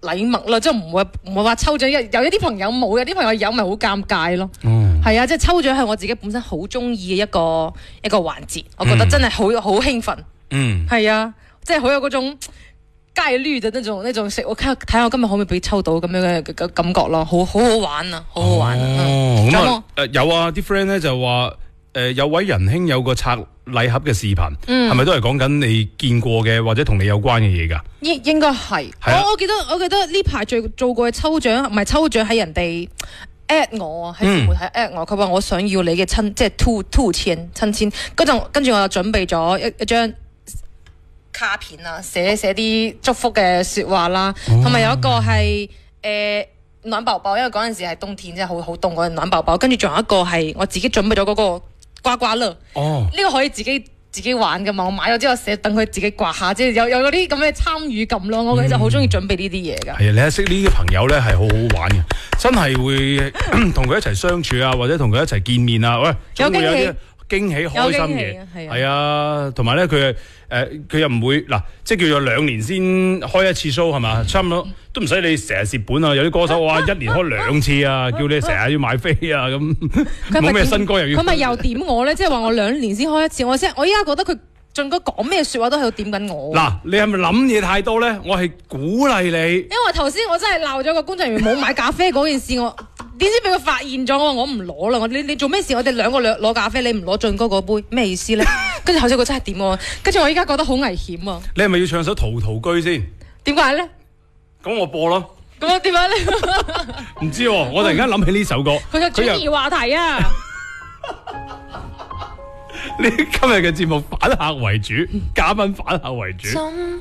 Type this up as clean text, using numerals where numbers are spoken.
禮物啦，即係唔會話抽獎，有一啲朋友冇，有啲朋友有，咪好尷尬咯。係啊，即係抽獎係我自己本身好中意嘅一個環節，我覺得真係好興奮。係啊，即係好有嗰種概率嘅那種食，我睇下我今日可唔可以俾抽到咁樣嘅感覺咯，好好玩啊，好好玩啊。 咁有啊，啲 friend 咧就話有位仁兄有個拆禮盒嘅視頻，係咪都係講緊你見過嘅或者同你有關嘅嘢㗎？應該係。我記得呢排做過嘅抽獎，唔係抽獎係人哋 at 我啊，喺媒體 at 我，佢話我想要你嘅即係兔簽親簽，跟住我就準備咗一張卡片啊，寫啲祝福嘅説話啦，同埋有一個係暖寶寶，因為嗰陣時係冬天，真係好凍嗰陣暖寶寶，跟住仲有一個係我自己準備咗嗰個刮刮樂，呢個可以自己玩噶嘛，我買咗之後寫，等佢自己刮下，即係有嗰啲咁嘅參與感咯。我就好中意準備呢啲嘢噶。係啊，你一識呢啲朋友咧係好好玩嘅，真係會同佢一齊相處啊，或者同佢一齊見面啊，喂，總會有啲驚喜開心嘅。係啊，同埋咧佢又唔會嗱，即係叫做2年先開一次 show 係嘛，差唔多都唔使你成日蝕本啊！有啲歌手哇1年開2次啊，叫你成日要買飛啊咁，冇咩新歌又要。佢咪又點我咧？即係話我2年先開一次，我依家覺得佢盡哥講咩説話都喺度點緊我。嗱，你係咪諗嘢太多咧？我係鼓勵你。因為頭先我真係鬧咗個工作人員冇買咖啡嗰件事，我點知俾佢發現咗，我唔攞啦！你做咩事？我哋兩個攞咖啡，你唔攞進哥嗰杯，咩意思咧？跟住後尾佢真係點我，跟住我依家覺得好危險啊！你係咪要唱首《陶陶居》先？點解咧？咁我播咯。咁我點解咧？唔知喎，我突然間諗起呢首歌。佢嘅轉移話題啊！你今日嘅節目反客為主，嘉賓反客為主。